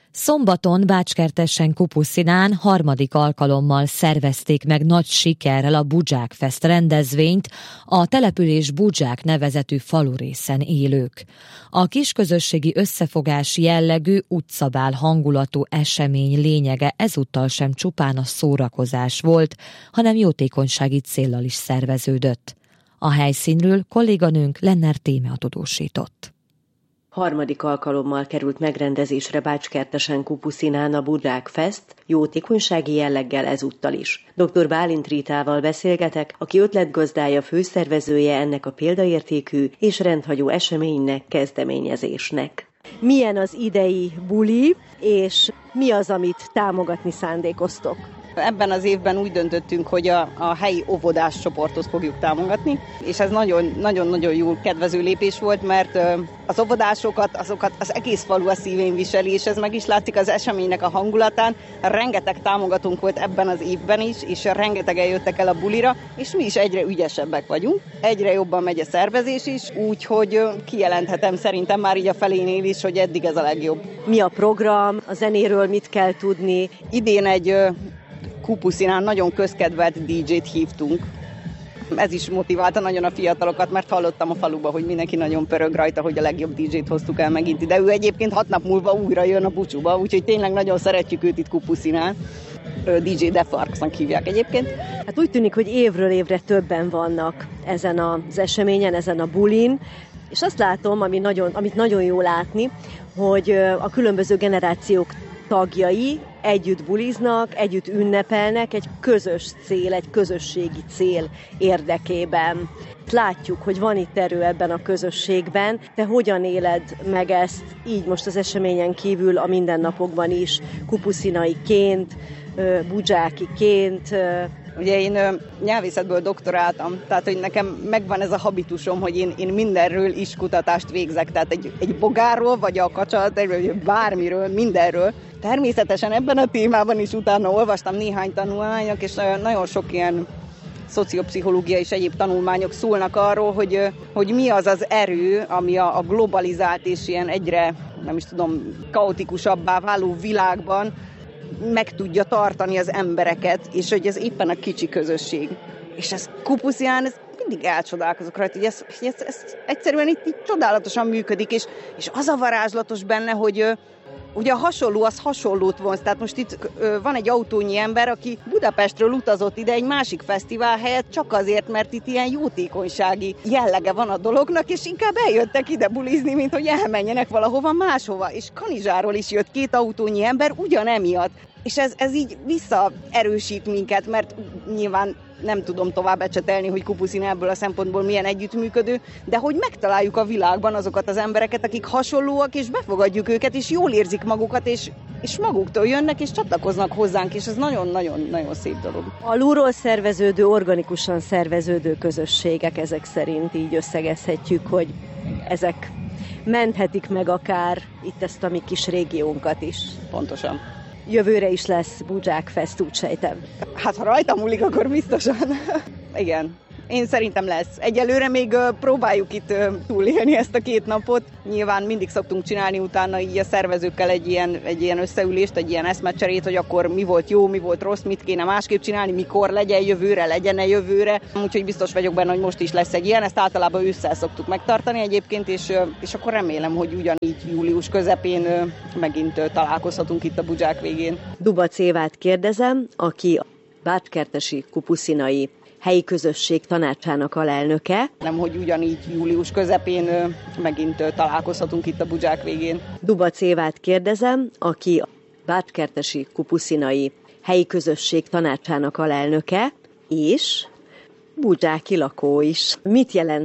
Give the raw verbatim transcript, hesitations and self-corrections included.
Szombaton Bácskertessen Kupuszinán harmadik alkalommal szervezték meg nagy sikerrel a Budzsák Fest rendezvényt a település Budzsák nevezetű falurészen élők. A kisközösségi összefogás jellegű, utcabál hangulatú esemény lényege ezúttal sem csupán a szórakozás volt, hanem jótékonysági céllal is szerveződött. A helyszínről kolléganőnk Lenner Témea tudósított. Harmadik alkalommal került megrendezésre Bácskertesen Kupuszinán a Budzsák Fest, jótékonysági jelleggel ezúttal is. doktor Bálint Ritával beszélgetek, aki ötletgazdája, főszervezője ennek a példaértékű és rendhagyó eseménynek, kezdeményezésnek. Milyen az idei buli, és mi az, amit támogatni szándékoztok? Ebben az évben úgy döntöttünk, hogy a, a helyi óvodás csoportot fogjuk támogatni, és ez nagyon-nagyon jó kedvező lépés volt, mert az óvodásokat, azokat az egész falu a szívén viseli, és ez meg is látszik az eseménynek a hangulatán. Rengeteg támogatónk volt ebben az évben is, és rengetegen jöttek el a bulira, és mi is egyre ügyesebbek vagyunk. Egyre jobban megy a szervezés is, úgyhogy kijelenthetem szerintem már így a felénél is, hogy eddig ez a legjobb. Mi a program, a zenéről mit kell tudni? Idén egy Kupuszinán nagyon közkedvelt dé dzsét hívtunk. Ez is motiválta nagyon a fiatalokat, mert hallottam a faluba, hogy mindenki nagyon pörög rajta, hogy a legjobb dé dzsét hoztuk el megint ide. Ő egyébként hat nap múlva újra jön a Bucsúba, úgyhogy tényleg nagyon szeretjük őt itt Kupuszinán. dé dzsé Defarksnak hívják egyébként. Hát úgy tűnik, hogy évről évre többen vannak ezen az eseményen, ezen a bulin, és azt látom, ami nagyon, amit nagyon jó látni, hogy a különböző generációk tagjai együtt buliznak, együtt ünnepelnek egy közös cél, egy közösségi cél érdekében. Látjuk, hogy van itt erő ebben a közösségben. Te hogyan éled meg ezt így most az eseményen kívül a mindennapokban is, kupuszinaiként, budzsákiként? Ugye én nyelvészetből doktoráltam, tehát hogy nekem megvan ez a habitusom, hogy én, én mindenről is kutatást végzek, tehát egy, egy bogárról, vagy a kacsaterről, vagy bármiről, mindenről. Természetesen ebben a témában is utána olvastam néhány tanulmányok, és nagyon sok ilyen szociopszichológia és egyéb tanulmányok szólnak arról, hogy, hogy mi az az erő, ami a, a globalizált és ilyen egyre, nem is tudom, kaotikusabbá váló világban meg tudja tartani az embereket, és hogy ez éppen a kicsi közösség. És ez Kupuszinán, ez mindig elcsodálkozok rajta, hogy ez, hogy ez, ez egyszerűen itt, itt csodálatosan működik, és, és az a varázslatos benne, hogy ugye a hasonló az hasonlót vonz. Tehát most itt ö, van egy autónyi ember, aki Budapestről utazott ide egy másik fesztivál helyett csak azért, mert itt ilyen jótékonysági jellege van a dolognak, és inkább eljöttek ide bulizni, mint hogy elmenjenek valahova máshova. És Kanizsáról is jött két autónyi ember ugyanemiatt. És ez, ez így visszaerősít minket, mert nyilván nem tudom tovább ecsetelni, hogy Kupuszin ebből a szempontból milyen együttműködő, de hogy megtaláljuk a világban azokat az embereket, akik hasonlóak, és befogadjuk őket, és jól érzik magukat, és, és maguktól jönnek, és csatlakoznak hozzánk, és ez nagyon-nagyon-nagyon szép dolog. Alulról szerveződő, organikusan szerveződő közösségek, ezek szerint így összegezhetjük, hogy ezek menthetik meg akár itt ezt a mi kis régiónkat is. Pontosan. Jövőre is lesz Budzsák Fest, úgy sejtem. Hát ha rajta múlik, akkor biztosan. Igen. Én szerintem lesz. Egyelőre még próbáljuk itt túlélni ezt a két napot. Nyilván mindig szoktunk csinálni utána így a szervezőkkel egy ilyen, egy ilyen összeülést, egy ilyen eszmecserét, hogy akkor mi volt jó, mi volt rossz, mit kéne másképp csinálni, mikor legyen jövőre, legyen-e jövőre. Úgyhogy biztos vagyok benne, hogy most is lesz egy ilyen. Ezt általában ősszel szoktuk megtartani egyébként, és, és akkor remélem, hogy ugyanígy július közepén megint találkozhatunk itt a Budzsák végén. Dubac Évát kérdezem, aki a Bácskertesi Kupuszinai helyi közösség tanácsának alelnöke. Nem, hogy ugyanígy július közepén megint találkozhatunk itt a Budzsák végén. Dubac Évát kérdezem, aki a Bácskertesi Kupuszinai helyi közösség tanácsának alelnöke, és budzsáki lakó is. Mit jelent